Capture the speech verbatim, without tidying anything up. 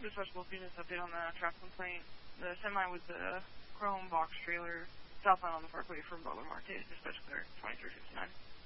Dispatchable Fusion's update on the traffic complaint. The semi with the chrome box trailer southbound on the parkway from Butler Marte is dispatch clear, twenty-three fifty-nine.